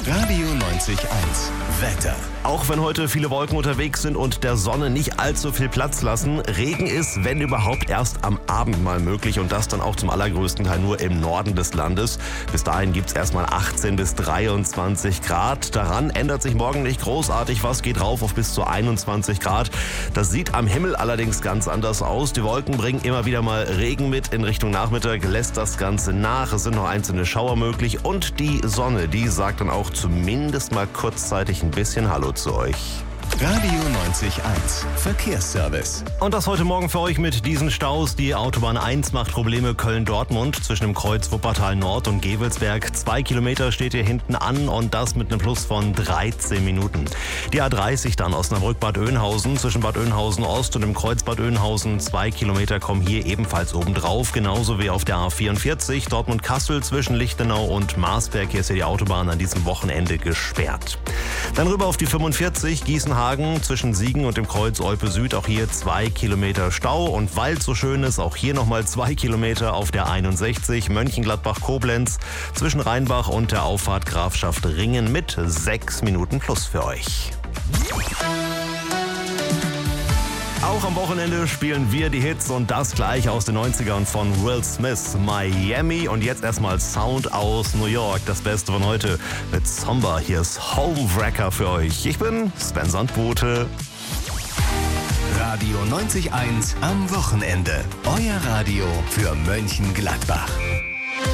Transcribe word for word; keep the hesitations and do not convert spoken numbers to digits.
Radio neunzig eins. Wetter. Auch wenn heute viele Wolken unterwegs sind und der Sonne nicht allzu viel Platz lassen, Regen ist, wenn überhaupt, erst am Abend mal möglich und das dann auch zum allergrößten Teil nur im Norden des Landes. Bis dahin gibt es erstmal achtzehn bis dreiundzwanzig Grad. Daran ändert sich morgen nicht großartig was, geht rauf auf bis zu einundzwanzig Grad. Das sieht am Himmel allerdings ganz anders aus. Die Wolken bringen immer wieder mal Regen mit. In Richtung Nachmittag lässt das Ganze nach. Es sind noch einzelne Schauer möglich und die Sonne, die sagt dann auch zumindest mal kurzzeitig ein bisschen Hallo zu euch. Radio neunzig eins. Verkehrsservice. Und das heute Morgen für euch mit diesen Staus. Die Autobahn eins macht Probleme Köln-Dortmund zwischen dem Kreuz Wuppertal Nord und Gevelsberg. Zwei Kilometer steht hier hinten an und das mit einem Plus von dreizehn Minuten. Die A dreißig dann Osnabrück-Bad Oeynhausen zwischen Bad Oeynhausen Ost und dem Kreuz Bad Oeynhausen. Zwei Kilometer kommen hier ebenfalls obendrauf, genauso wie auf der A vierundvierzig Dortmund-Kassel zwischen Lichtenau und Marsberg. Hier ist ja die Autobahn an diesem Wochenende gesperrt. Dann rüber auf die fünfundvierzig Gießen-Hagen zwischen Siegen und dem Kreuz Olpe Süd. Auch hier zwei Kilometer Stau. Und weil es so schön ist, auch hier nochmal zwei Kilometer auf der einundsechzig Mönchengladbach-Koblenz zwischen Rheinbach und der Auffahrt Grafschaft Ringen mit sechs Minuten plus für euch. Auch am Wochenende spielen wir die Hits und das gleich aus den neunzigern von Will Smith, Miami. Und jetzt erstmal Sound aus New York, das Beste von heute mit Somber. Hier ist Homewrecker für euch. Ich bin Sven Sandbote. Radio neunzig eins am Wochenende. Euer Radio für Mönchengladbach.